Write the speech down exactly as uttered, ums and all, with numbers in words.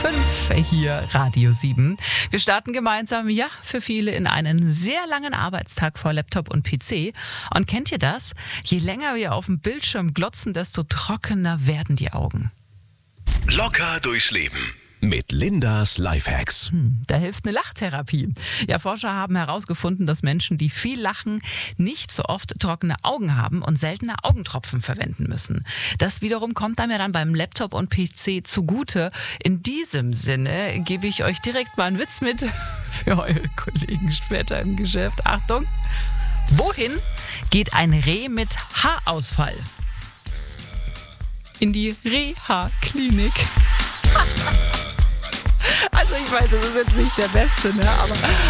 fünf hier Radio sieben. Wir starten gemeinsam, ja, für viele in einen sehr langen Arbeitstag vor Laptop und P C. Und kennt ihr das? Je länger wir auf dem Bildschirm glotzen, desto trockener werden die Augen. Locker durchs Leben mit Lindas Lifehacks. Hm, da hilft eine Lachtherapie. Ja, Forscher haben herausgefunden, dass Menschen, die viel lachen, nicht so oft trockene Augen haben und seltener Augentropfen verwenden müssen. Das wiederum kommt einem ja dann beim Laptop und P C zugute. In diesem Sinne gebe ich euch direkt mal einen Witz mit für eure Kollegen später im Geschäft. Achtung! Wohin geht ein Reh mit Haarausfall? In die Reha-Klinik. Also ich weiß, das ist jetzt nicht der Beste, ne? Aber